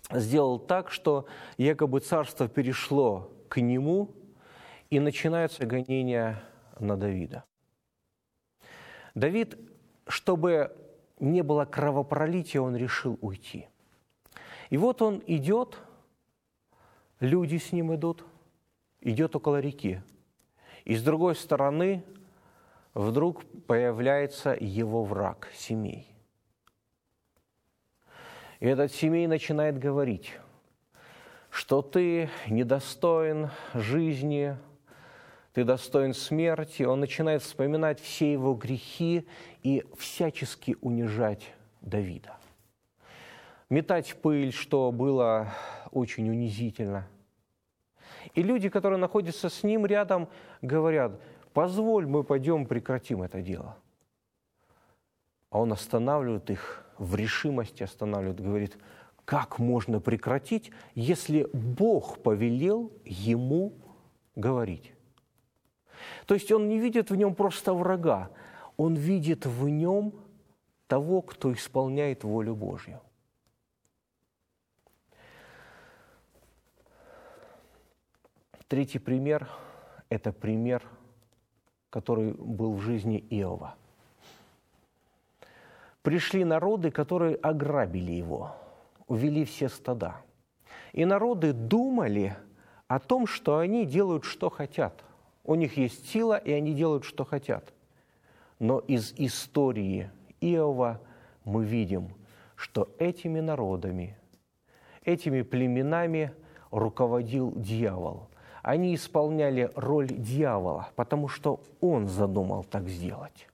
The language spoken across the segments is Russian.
сделал так, что якобы царство перешло к нему, и начинаются гонения на Давида. Давид, чтобы не было кровопролития, он решил уйти. И вот он идет, люди с ним идут, идет около реки. И с другой стороны вдруг появляется его враг Семей. И этот Семей начинает говорить, что ты недостоин жизни, ты достоин смерти. Он начинает вспоминать все его грехи и всячески унижать Давида. Метать пыль, что было очень унизительно. И люди, которые находятся с ним рядом, говорят: позволь, мы пойдем прекратим это дело. А он останавливает их, в решимости останавливает, говорит: как можно прекратить, если Бог повелел ему говорить? То есть он не видит в нем просто врага, он видит в нем того, кто исполняет волю Божью. Третий пример – это пример, который был в жизни Иова. Пришли народы, которые ограбили его, увели все стада. И народы думали о том, что они делают, что хотят. У них есть сила, и они делают, что хотят. Но из истории Иова мы видим, что этими народами, этими племенами руководил дьявол. Они исполняли роль дьявола, потому что он задумал так сделать.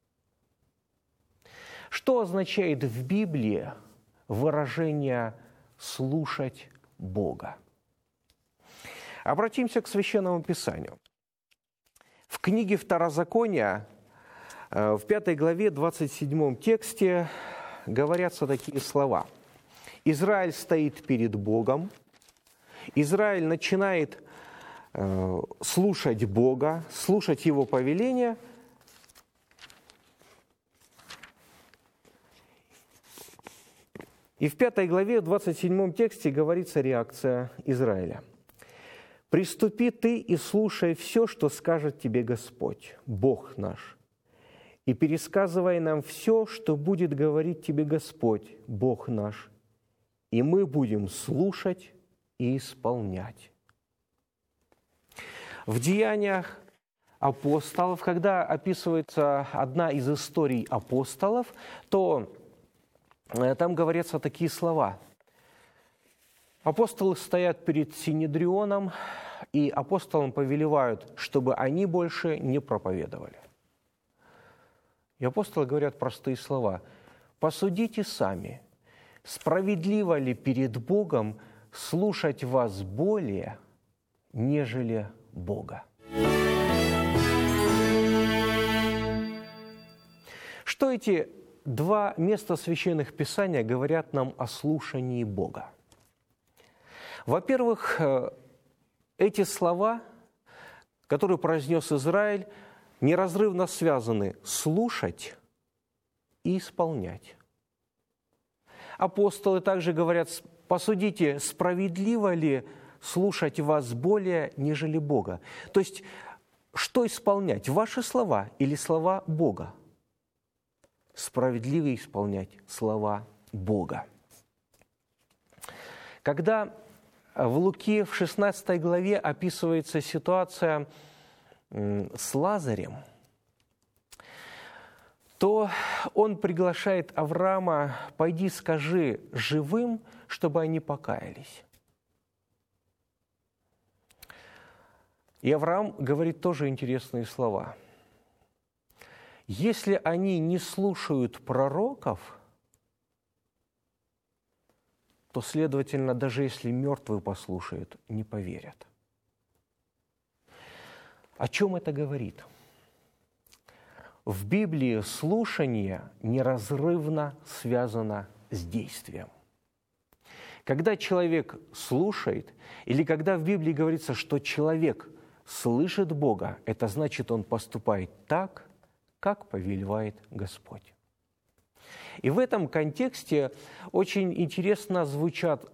Что означает в Библии выражение «слушать Бога»? Обратимся к Священному Писанию. В книге Второзакония, в 5 главе, 27 тексте, говорятся такие слова. Израиль стоит перед Богом, Израиль начинает слушать Бога, слушать Его повеления. И в 5 главе, в 27 тексте говорится реакция Израиля. «Приступи ты и слушай все, что скажет тебе Господь, Бог наш, и пересказывай нам все, что будет говорить тебе Господь, Бог наш, и мы будем слушать и исполнять». В Деяниях апостолов, когда описывается одна из историй апостолов, то там говорятся такие слова. Апостолы стоят перед Синедрионом, и апостолам повелевают, чтобы они больше не проповедовали. И апостолы говорят простые слова. «Посудите сами, справедливо ли перед Богом слушать вас более, нежели Бога?» Что эти два места Священных Писания говорят нам о слушании Бога? Во-первых, эти слова, которые произнес Израиль, неразрывно связаны слушать и исполнять. Апостолы также говорят: посудите, справедливо ли слушать вас более, нежели Бога? То есть, что исполнять, ваши слова или слова Бога? Справедливо исполнять слова Бога. Когда в Луки в 16 главе описывается ситуация с Лазарем, то он приглашает Авраама: «Пойди, скажи живым, чтобы они покаялись». И Авраам говорит тоже интересные слова. Если они не слушают пророков, то, следовательно, даже если мертвые послушают, не поверят. О чем это говорит? В Библии слушание неразрывно связано с действием. Когда человек слушает, или когда в Библии говорится, что человек слышит Бога, это значит, он поступает так, как повелевает Господь. И в этом контексте очень интересно звучат